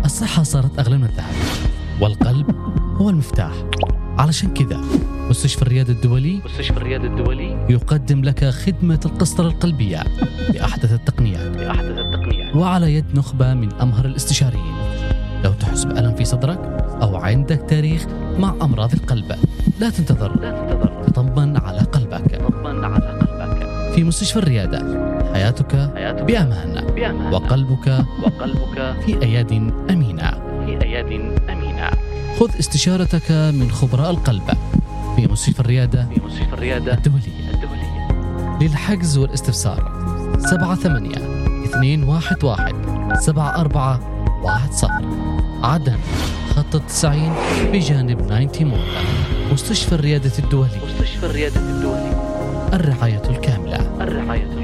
الصحة صارت أغلى من الذهب، والقلب هو المفتاح. علشان كذا مستشفى الريادة الدولي يقدم لك خدمة القسطرة القلبية بأحدث التقنيات وعلى يد نخبة من أمهر الاستشاريين. لو تحس بألم في صدرك أو عندك تاريخ مع أمراض القلب، لا تنتظر، تطمن على قلبك. في مستشفى الريادة حياتك بأمان، وقلبك في أياد أمينة. خذ استشارتك من خبراء القلب في مستشفى الريادة الدولية. للحجز والاستفسار 78-211-7410. عدن خط 90 بجانب 90 مول. مستشفى الريادة الدولي. الرعاية الكاملة.